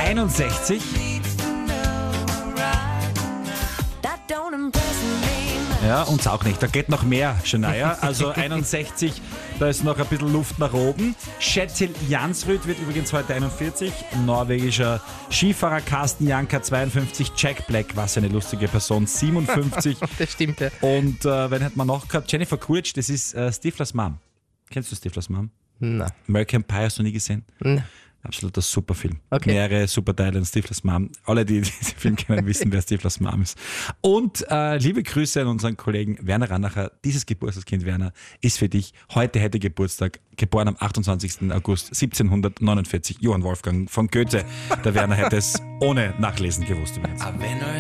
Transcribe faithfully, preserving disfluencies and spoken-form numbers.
einundsechzig. Ja, uns auch nicht. Da geht noch mehr, Shania. Also einundsechzig, da ist noch ein bisschen Luft nach oben. Kjetil Jansrud wird übrigens heute einundvierzig. Norwegischer Skifahrer Carsten Janka zweiundfünfzig. Jack Black, was eine lustige Person, siebenundfünfzig. Das stimmt, ja. Und äh, wen hat man noch gehabt? Jennifer Coolidge, das ist äh, Stiflers Mom. Kennst du Stiflers Mom? Nein. American Pie hast du nie gesehen? Nein. Absoluter Superfilm. Okay. Mehrere Superteile und Stiflers Mom. Alle, die diesen Film kennen, wissen, wer Stiflers Mom ist. Und äh, liebe Grüße an unseren Kollegen Werner Rannacher. Dieses Geburtstagskind Werner ist für dich. Heute hätte Geburtstag, geboren am achtundzwanzigsten August siebzehnhundertneunundvierzig. Johann Wolfgang von Goethe. Der Werner hätte es ohne Nachlesen gewusst übrigens.